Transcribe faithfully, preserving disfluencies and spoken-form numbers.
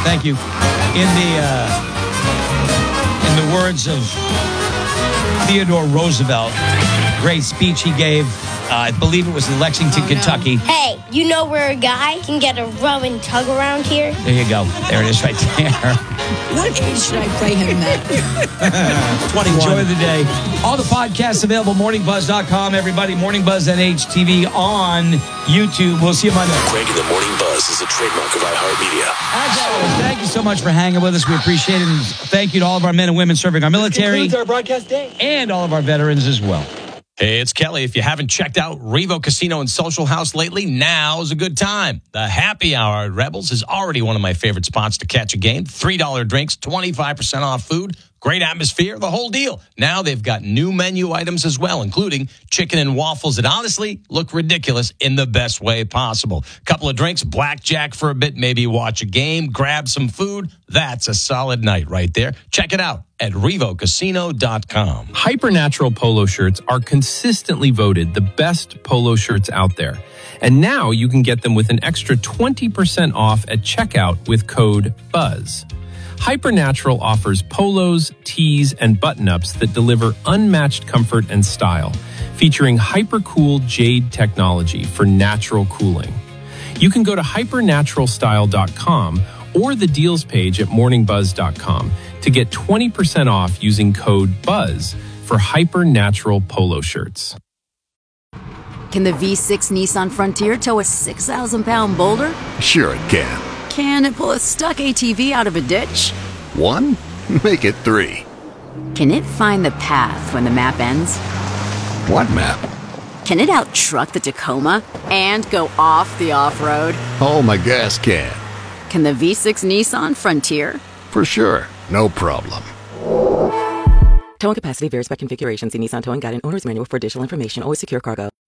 Thank you. In the uh, in the words of Theodore Roosevelt, great speech he gave. Uh, I believe it was in Lexington, oh, Kentucky. No. Hey, you know where a guy can get a rub and tug around here? There you go. There it is right there. What age should I play him at? twenty-one. Enjoy the day. All the podcasts available, morning buzz dot com, everybody. Morning Buzz N H T V on YouTube. We'll see you Monday. Greg and the Morning Buzz is a trademark of iHeartMedia. As always, thank you so much for hanging with us. We appreciate it. And thank you to all of our men and women serving our military. This concludes our broadcast day. And all of our veterans as well. Hey, it's Kelly. If you haven't checked out Revo Casino and Social House lately, now's a good time. The happy hour at Rebels is already one of my favorite spots to catch a game. three dollar drinks, twenty-five percent off food, great atmosphere, the whole deal. Now they've got new menu items as well, including chicken and waffles that honestly look ridiculous in the best way possible. Couple of drinks, blackjack for a bit, maybe watch a game, grab some food. That's a solid night right there. Check it out at revo casino dot com. Hypernatural polo shirts are consistently voted the best polo shirts out there. And now you can get them with an extra twenty percent off at checkout with code BUZZ. Hypernatural offers polos, tees, and button-ups that deliver unmatched comfort and style, featuring hypercool jade technology for natural cooling. You can go to hypernatural style dot com or the deals page at morning buzz dot com to get twenty percent off using code BUZZ for Hypernatural polo shirts. Can the V six Nissan Frontier tow a six thousand pound boulder? Sure it can. Can it pull a stuck A T V out of a ditch? One? Make it three. Can it find the path when the map ends? What map? Can it out-truck the Tacoma and go off the off-road? Oh, my gas can. Can the V six Nissan Frontier? For sure. No problem. Towing capacity varies by configuration. See Nissan Towing Guide and Owner's Manual for additional information. Always secure cargo.